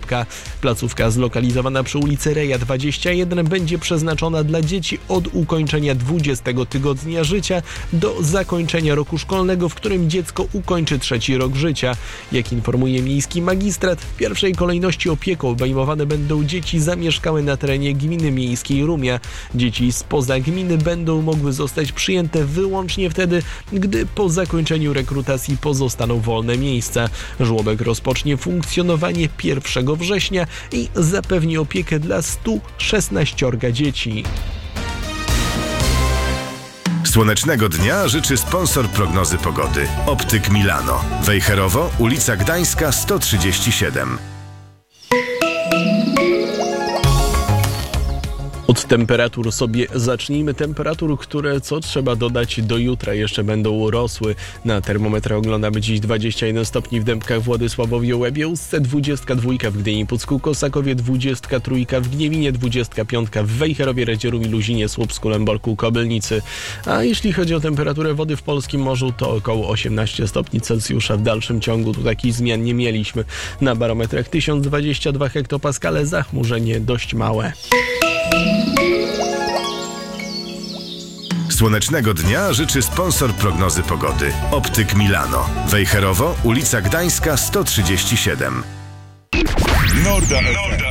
Dębka. Placówka zlokalizowana przy ulicy Reja 21 będzie przeznaczona dla dzieci od ukończenia 20 tygodnia życia do zakończenia roku szkolnego, w którym dziecko ukończy 3. rok życia. Jak informuje miejski magistrat, w pierwszej kolejności opieką obejmowane będą dzieci zamieszkałe na terenie gminy miejskiej Rumia. Dzieci spoza gminy będą mogły zostać przyjęte wyłącznie wtedy, gdy po zakończeniu rekrutacji pozostaną wolne miejsca. Żłobek rozpocznie funkcjonowanie 1 września i zapewni opiekę dla 116 dzieci. Słonecznego dnia życzy sponsor prognozy pogody. Optyk Milano. Wejherowo, ulica Gdańska 137. Od temperatur sobie zacznijmy. Temperatur, które co trzeba dodać do jutra jeszcze będą rosły. Na termometrach oglądamy dziś 21 stopni w Dębkach, Władysławowie, Łebie, Ustce, 22 w Gdyni, Pucku, Kosakowie, 23 w Gniewinie, 25 w Wejherowie, Radzieru, Luzinie, Słupsku, Lęborku, Kobylnicy. A jeśli chodzi o temperaturę wody w polskim morzu, to około 18 stopni Celsjusza. W dalszym ciągu tu takich zmian nie mieliśmy. Na barometrach 1022 hektopaskale, zachmurzenie dość małe. Słonecznego dnia życzy sponsor prognozy pogody. Optyk Milano. Wejherowo, ulica Gdańska 137. Norda FM.